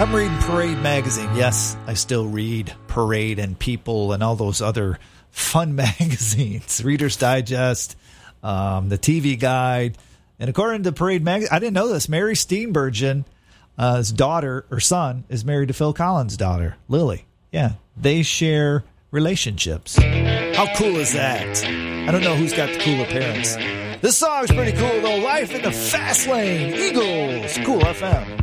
I'm reading Parade magazine. Yes, I still read Parade and People and all those other fun magazines. Reader's Digest, the TV Guide. And according to Parade magazine, I didn't know this, Mary Steenburgen, his daughter or son, is married to Phil Collins' daughter, Lily. Yeah, they share relationships. How cool is that? I don't know who's got the cooler parents. This song's pretty cool, though. Life in the Fast Lane. Eagles. Cool FM.